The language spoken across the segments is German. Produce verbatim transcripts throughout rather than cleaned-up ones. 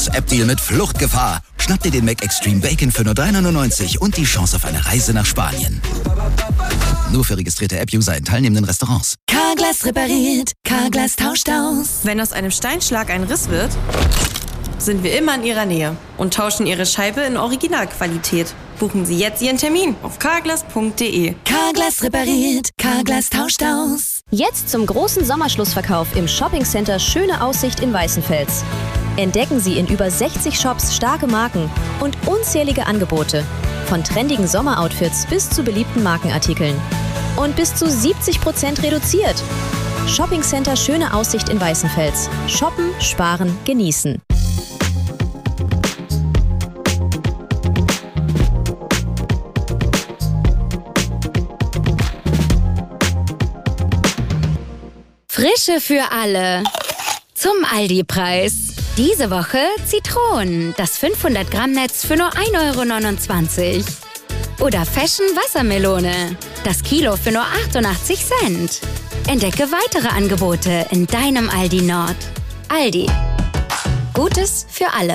App-Deal mit Fluchtgefahr. Schnapp dir den Mac Extreme Bacon für nur drei neunundneunzig und die Chance auf eine Reise nach Spanien. Nur für registrierte App-User in teilnehmenden Restaurants. Carglass repariert, Carglass tauscht aus. Wenn aus einem Steinschlag ein Riss wird, sind wir immer in Ihrer Nähe und tauschen Ihre Scheibe in Originalqualität. Buchen Sie jetzt Ihren Termin auf carglass punkt de. Carglass repariert, Carglass tauscht aus. Jetzt zum großen Sommerschlussverkauf im Shoppingcenter Schöne Aussicht in Weißenfels. Entdecken Sie in über sechzig Shops starke Marken und unzählige Angebote. Von trendigen Sommeroutfits bis zu beliebten Markenartikeln. Und bis zu siebzig Prozent reduziert. Shoppingcenter Schöne Aussicht in Weißenfels. Shoppen, sparen, genießen. Frische für alle. Zum Aldi-Preis. Diese Woche Zitronen, das fünfhundert Gramm Netz für nur ein Euro neunundzwanzig. Oder Fashion Wassermelone, das Kilo für nur achtundachtzig Cent. Entdecke weitere Angebote in deinem Aldi Nord. Aldi. Gutes für alle.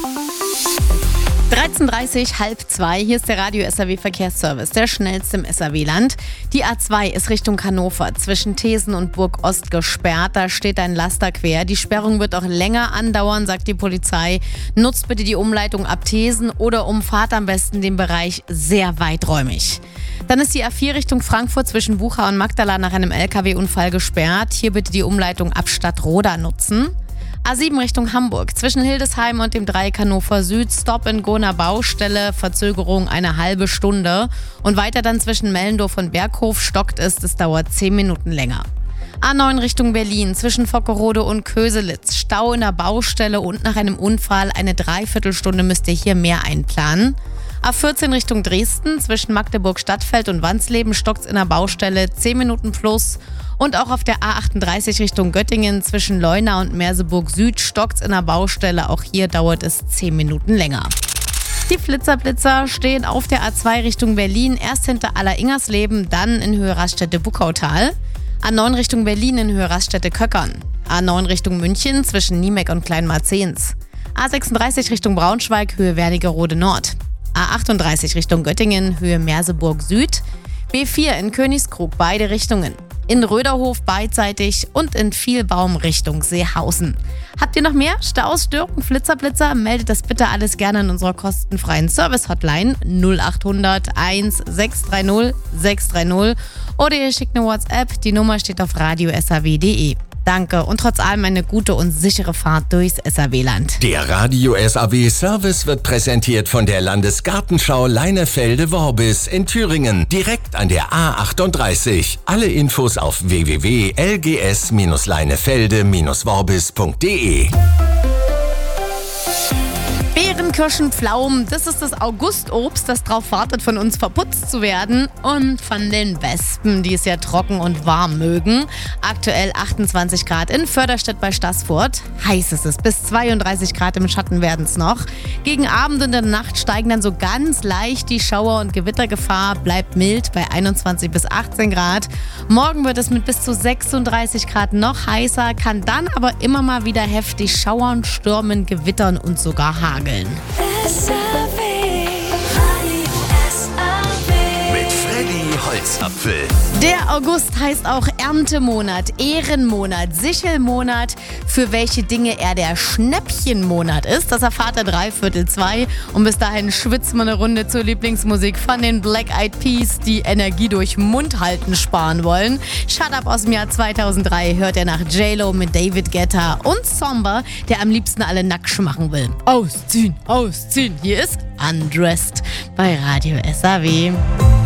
dreizehn Uhr dreißig, halb zwei. Hier ist der Radio-S R W-Verkehrsservice, der schnellste im S R W-Land. Die A zwei ist Richtung Hannover zwischen Thesen und Burg Ost gesperrt. Da steht ein Laster quer. Die Sperrung wird auch länger andauern, sagt die Polizei. Nutzt bitte die Umleitung ab Thesen oder umfahrt am besten den Bereich sehr weiträumig. Dann ist die A vier Richtung Frankfurt zwischen Bucha und Magdala nach einem L K W-Unfall gesperrt. Hier bitte die Umleitung ab Stadtroda nutzen. A sieben Richtung Hamburg, zwischen Hildesheim und dem Dreieck Hannover Süd, Stop in Goner Baustelle, Verzögerung eine halbe Stunde. Und weiter dann zwischen Mellendorf und Berghof stockt es, es dauert zehn Minuten länger. A neun Richtung Berlin, zwischen Vockerode und Köselitz, Stau in der Baustelle und nach einem Unfall eine Dreiviertelstunde müsst ihr hier mehr einplanen. A vierzehn Richtung Dresden, zwischen Magdeburg-Stadtfeld und Wansleben stockt's in der Baustelle, zehn Minuten plus. Und auch auf der A achtunddreißig Richtung Göttingen, zwischen Leuna und Merseburg Süd stockt's in der Baustelle, auch hier dauert es zehn Minuten länger. Die Flitzerblitzer stehen auf der A zwei Richtung Berlin, erst hinter Aller-Ingersleben, dann in Höhe Raststätte-Buckautal. A neun Richtung Berlin in Höhe Raststätte-Köckern. A neun Richtung München zwischen Niemeck und Kleinmarzehns. A sechsunddreißig Richtung Braunschweig, Höhe Wernigerode Nord. A achtunddreißig Richtung Göttingen, Höhe Merseburg Süd. B vier in Königskrug, beide Richtungen. In Röderhof beidseitig und in Vielbaum Richtung Seehausen. Habt ihr noch mehr Staus, Störungen, Flitzerblitzer? Meldet das bitte alles gerne in unserer kostenfreien Service-Hotline null achthundert eins sechs drei null sechs drei null oder ihr schickt eine WhatsApp. Die Nummer steht auf radio s r w punkt de. Danke und trotz allem eine gute und sichere Fahrt durchs S R W-Land. Der Radio-S R W-Service wird präsentiert von der Landesgartenschau Leinefelde-Worbis in Thüringen, direkt an der A achtunddreißig. Alle Infos auf w w w punkt l g s leinefelde worbis punkt de. Beeren, Kirschen, Pflaumen, das ist das Augustobst, das drauf wartet, von uns verputzt zu werden. Und von den Wespen, die es ja trocken und warm mögen. Aktuell achtundzwanzig Grad in Förderstedt bei Staßfurt. Heiß ist es, bis zweiunddreißig Grad im Schatten werden es noch. Gegen Abend und in der Nacht steigen dann so ganz leicht die Schauer- und Gewittergefahr. Bleibt mild bei einundzwanzig bis achtzehn Grad. Morgen wird es mit bis zu sechsunddreißig Grad noch heißer, kann dann aber immer mal wieder heftig schauern, stürmen, gewittern und sogar hageln. S R W, Radio S R W. Mit Freddy Holzapfel. Der August heißt auch Erntemonat, Ehrenmonat, Sichelmonat. Für welche Dinge er der Schnäppchenmonat ist, das erfahrt er dreiviertel zwei. Und bis dahin schwitzt man eine Runde zur Lieblingsmusik von den Black Eyed Peas, die Energie durch Mundhalten sparen wollen. Shut Up aus dem Jahr zweitausenddrei hört er nach J-Lo mit David Guetta und Somber, der am liebsten alle nackt machen will. Ausziehen, ausziehen. Hier ist Undressed bei Radio S R W.